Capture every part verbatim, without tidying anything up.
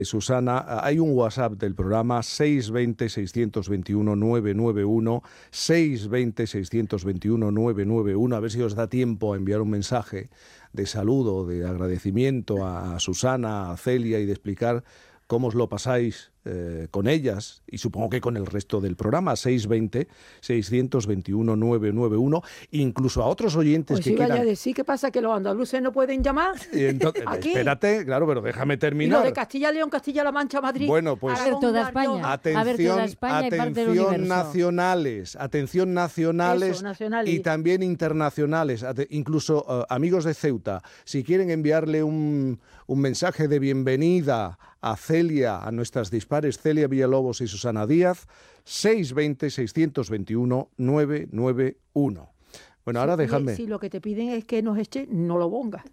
Susana, hay un WhatsApp del programa seis dos cero, seis dos uno, nueve nueve uno, seis dos cero, seis dos uno, nueve nueve uno, a ver si os da tiempo a enviar un mensaje de saludo, de agradecimiento a Susana, a Celia y de explicar cómo os lo pasáis eh, con ellas y supongo que con el resto del programa. Seis dos cero, seis dos uno, nueve nueve uno, incluso a otros oyentes pues que sí, quieran... vaya a decir, ¿qué pasa? ¿Que los andaluces no pueden llamar? Y entonces, espérate, claro, pero déjame terminar. Y lo de Castilla, León, Castilla-La Mancha, Madrid... Bueno, pues... A ver, toda España. Atención, a ver, toda España y parte del atención universo. nacionales, atención nacionales, Eso, nacionales. y también internacionales, incluso uh, amigos de Ceuta, si quieren enviarle un, un mensaje de bienvenida a Celia, a nuestras dispares Celia Villalobos y Susana Díaz, seis dos cero, seis dos uno, nueve nueve uno. Bueno, ahora si, déjame. Si lo que te piden es que nos eche, no lo pongas.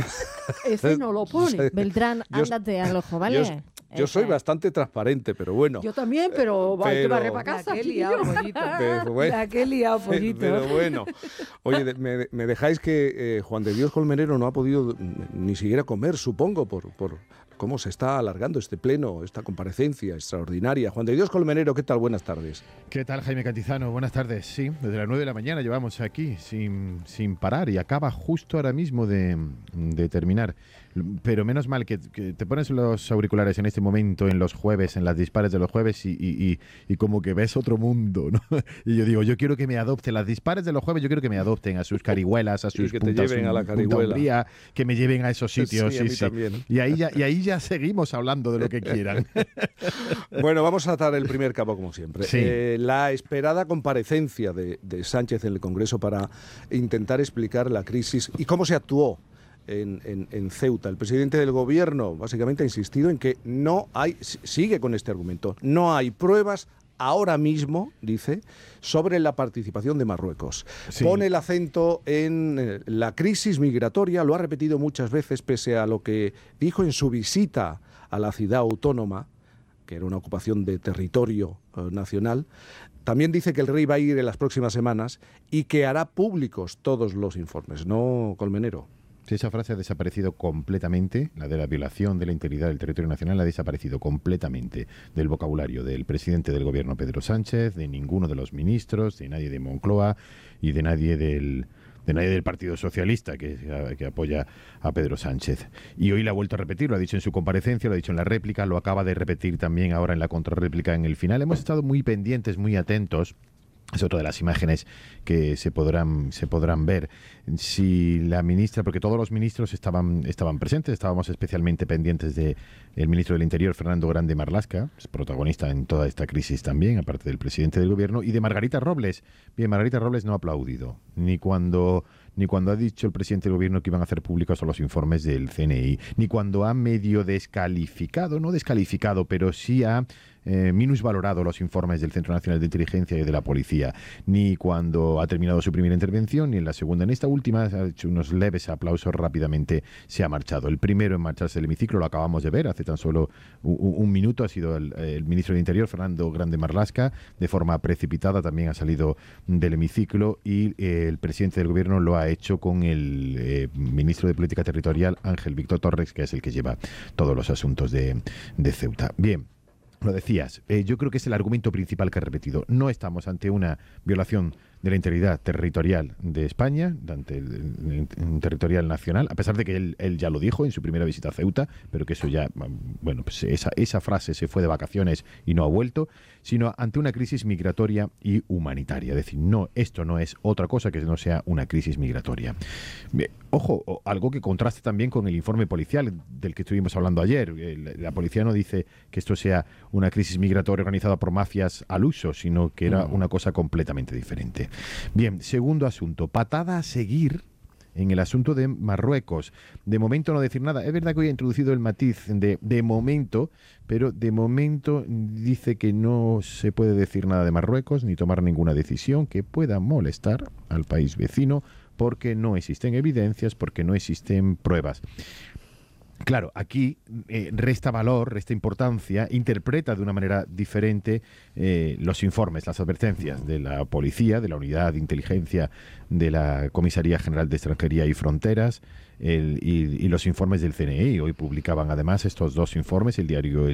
Ese no lo pone. Beltrán, Yo- ándate al ojo, ¿vale? Yo, yo soy bastante transparente, pero bueno. Yo también, pero, hay que Pero- barrer para casa. La que he liado, pollito. Pero bueno. La que he liado, pollito. Pero bueno, oye, de- me, me dejáis que eh, Juan de Dios Colmenero no ha podido mm, ni siquiera comer, supongo, por, por cómo se está alargando este pleno, esta comparecencia extraordinaria. Juan de Dios Colmenero, ¿qué tal? Buenas tardes. ¿Qué tal, Jaime Cantizano? Buenas tardes. Sí, desde las nueve de la mañana llevamos aquí sin, sin parar y acaba justo ahora mismo de, de terminar. Pero menos mal que, que te pones los auriculares en este momento, en los jueves, en las dispares de los jueves y, y, y, y como que ves otro mundo, ¿no? Y yo digo, yo quiero que me adopten las dispares de los jueves, yo quiero que me adopten a sus carihuelas, a sus que te puntas, lleven a la Punta carihuela. Umbría, que me lleven a esos sitios. Sí, a sí, mí sí. también. Y ahí ya, y ahí ya seguimos hablando de lo que quieran. Bueno, vamos a atar el primer cabo como siempre. Sí. Eh, la esperada comparecencia de, de Sánchez en el Congreso para intentar explicar la crisis y cómo se actuó en, en, en Ceuta. El presidente del gobierno básicamente ha insistido en que no hay, sigue con este argumento, no hay pruebas ahora mismo, dice, sobre la participación de Marruecos. Sí. Pone el acento en eh, la crisis migratoria, lo ha repetido muchas veces pese a lo que dijo en su visita a la ciudad autónoma, que era una ocupación de territorio eh, nacional. También dice que el rey va a ir en las próximas semanas y que hará públicos todos los informes, ¿no, Colmenero? Sí, esa frase ha desaparecido completamente, la de la violación de la integridad del territorio nacional ha desaparecido completamente del vocabulario del presidente del gobierno Pedro Sánchez, de ninguno de los ministros, de nadie de Moncloa y de nadie del, de nadie del Partido Socialista que, que apoya a Pedro Sánchez. Y hoy la ha vuelto a repetir, lo ha dicho en su comparecencia, lo ha dicho en la réplica, lo acaba de repetir también ahora en la contrarréplica en el final. Hemos estado muy pendientes, muy atentos. Es otra de las imágenes que se podrán se podrán ver. Si la ministra, porque todos los ministros estaban estaban presentes, estábamos especialmente pendientes de el ministro del Interior, Fernando Grande Marlaska, es protagonista en toda esta crisis también, aparte del presidente del gobierno, y de Margarita Robles. Bien, Margarita Robles no ha aplaudido, ni cuando ni cuando ha dicho el presidente del gobierno que iban a hacer públicos los informes del C N I, ni cuando ha medio descalificado, no descalificado, pero sí ha Eh, minusvalorado los informes del Centro Nacional de Inteligencia y de la Policía, ni cuando ha terminado su primera intervención, ni en la segunda. En esta última ha hecho unos leves aplausos, rápidamente se ha marchado. El primero en marcharse del hemiciclo, lo acabamos de ver hace tan solo un, un minuto, ha sido el, el ministro del Interior, Fernando Grande Marlaska, de forma precipitada también ha salido del hemiciclo y eh, el presidente del gobierno lo ha hecho con el eh, ministro de Política Territorial, Ángel Víctor Torres, que es el que lleva todos los asuntos de, de Ceuta. Bien. Lo decías, eh, yo creo que es el argumento principal que ha repetido. No estamos ante una violación de la integridad territorial de España, ante el, el, el territorial nacional, a pesar de que él, él ya lo dijo en su primera visita a Ceuta, pero que eso ya, bueno, pues esa, esa frase se fue de vacaciones y no ha vuelto, sino ante una crisis migratoria y humanitaria. Es decir, no, esto no es otra cosa que no sea una crisis migratoria. Bien, ojo, algo que contraste también con el informe policial del que estuvimos hablando ayer. La policía no dice que esto sea una crisis migratoria organizada por mafias al uso, sino que era una cosa completamente diferente. Bien, segundo asunto, patada a seguir en el asunto de Marruecos. De momento no decir nada. Es verdad que hoy ha introducido el matiz de, de momento, pero de momento dice que no se puede decir nada de Marruecos ni tomar ninguna decisión que pueda molestar al país vecino porque no existen evidencias, porque no existen pruebas. Claro, aquí eh, resta valor, resta importancia, interpreta de una manera diferente eh, los informes, las advertencias de la policía, de la unidad de inteligencia de la Comisaría General de Extranjería y Fronteras el, y, y los informes del C N I. Hoy publicaban además estos dos informes, el diario